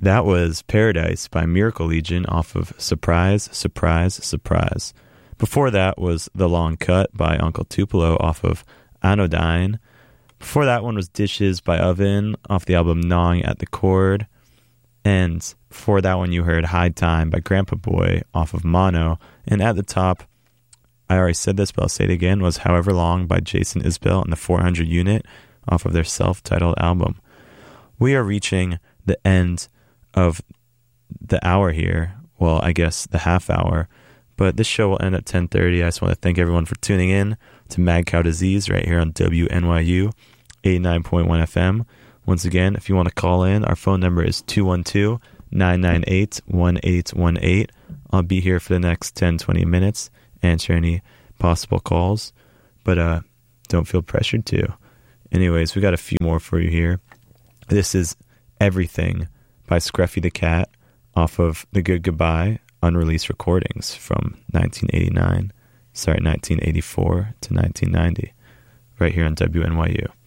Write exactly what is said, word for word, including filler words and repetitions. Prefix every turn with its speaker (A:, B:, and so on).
A: That was Paradise by Miracle Legion off of Surprise, Surprise, Surprise. Before that was The Long Cut by Uncle Tupelo off of Anodyne. Before that one was Dishes by Oven off the album Gnawing at the Chord. And before that one you heard High Time by Grandpa Boy off of Mono. And at the top, I already said this, but I'll say it again, was However Long by Jason Isbell and the four hundred Unit off of their self-titled album. We are reaching the end of the hour here. Well, I guess the half hour. But this show will end at ten thirty. I just want to thank everyone for tuning in to Mad Cow Disease right here on W N Y U eighty-nine point one F M. Once again, if you want to call in, our phone number is two one two, nine nine eight, one eight one eight. I'll be here for the next ten to twenty minutes, answer any possible calls, but uh, don't feel pressured to. Anyways, we got a few more for you here. This is Everything by Scruffy the Cat off of The Good Goodbye unreleased recordings from nineteen eighty-nine, sorry, nineteen eighty-four to nineteen ninety, right here on W N Y U.